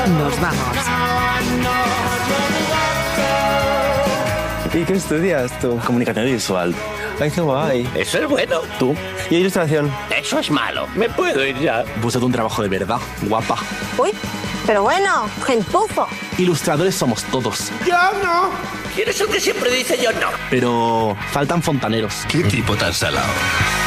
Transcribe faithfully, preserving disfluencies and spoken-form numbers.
nos vamos. ¿Y qué estudias tú? Comunicación visual. Ay, qué guay. Eso es bueno. ¿Tú? ¿Y ilustración? Eso es malo. Me puedo ir ya. Búscate un trabajo de verdad, guapa. Uy, pero bueno, gentufo. Ilustradores somos todos. Yo no. ¿Quién es el que siempre dice yo no? Pero faltan fontaneros. ¿Qué tipo tan salado?